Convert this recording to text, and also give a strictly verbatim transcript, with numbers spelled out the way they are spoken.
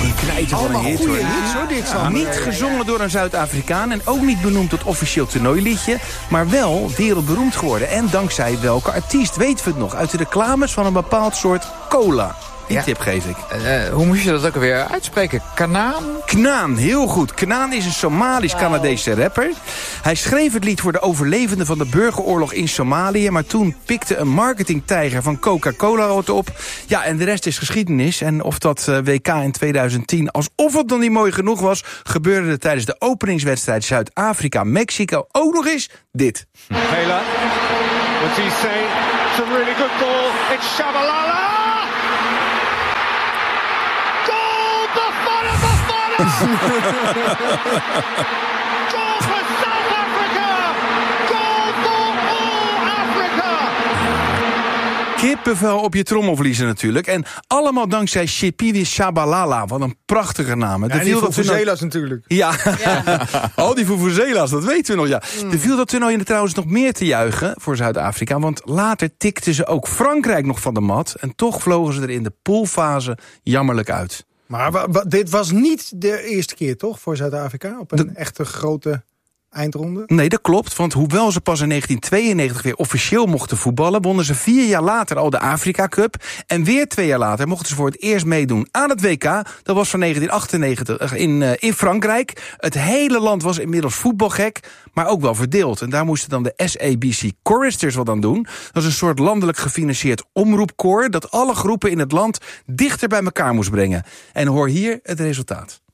Een knijter van een hit, hoor. Hits, hoor dit Ja, niet gezongen door een Zuid-Afrikaan en ook niet benoemd tot officieel toernooiliedje, maar wel wereldberoemd geworden. En dankzij welke artiest, weten we het nog, uit de reclames van een bepaald soort cola. Die ja. tip geef ik. Uh, hoe moest je dat ook alweer uitspreken? Kanaan? Knaan, heel goed. Knaan is een Somalisch-Canadese rapper. Hij schreef het lied voor de overlevenden van de burgeroorlog in Somalië, maar toen pikte een marketingtijger van Coca-Cola het op. Ja, en de rest is geschiedenis. En of dat uh, W K in tweeduizend tien, alsof het dan niet mooi genoeg was, gebeurde er tijdens de openingswedstrijd Zuid-Afrika-Mexico ook nog eens dit. Taylor, what's he say? It's a really good ball. It's Shabalala! Goal for South Africa! Goal for all Africa! Kippenvel op je trommelvliezen natuurlijk. En allemaal dankzij Chipidi Shabalala. Wat een prachtige naam. Ja, die Vuvuzela's natuurlijk. Ja, ja. Al die Vuvuzela's, dat weten we nog. Ja. Mm. Er viel dat toernooi er trouwens nog meer te juichen voor Zuid-Afrika. Want later tikten ze ook Frankrijk nog van de mat. En toch vlogen ze er in de poolfase jammerlijk uit. Maar wa, wa, dit was niet de eerste keer, toch, voor Zuid-Afrika? Op een de... echte grote eindronde? Nee, dat klopt. Want hoewel ze pas in negentien tweeënnegentig weer officieel mochten voetballen, wonnen ze vier jaar later al de Afrika Cup. En weer twee jaar later mochten ze voor het eerst meedoen aan het W K. Dat was van negentien achtennegentig in, uh, in Frankrijk. Het hele land was inmiddels voetbalgek, maar ook wel verdeeld. En daar moesten dan de S A B C Choristers wat aan doen. Dat is een soort landelijk gefinancierd omroepkoor dat alle groepen in het land dichter bij elkaar moest brengen. En hoor hier het resultaat.